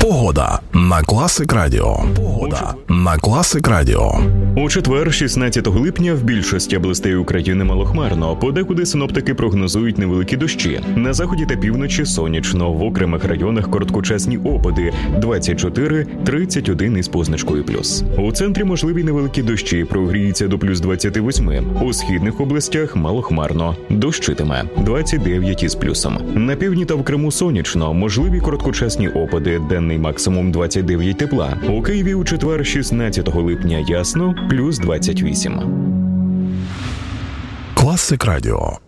Погода на Класик Радіо. Погода на Класик Радіо. У четвер, 16 липня, в більшості областей України малохмарно. Подекуди синоптики прогнозують невеликі дощі. На заході та півночі сонячно, в окремих районах короткочасні опади 24-31 із позначкою плюс. У центрі можливі невеликі дощі, прогріється до плюс 28. У східних областях малохмарно, дощитиме 29 із плюсом. На півдні та в Криму сонячно, можливі короткочасні опади, денний максимум 29 тепла. У Києві у четвер, 16 липня ясно, плюс 28. Класик Радіо.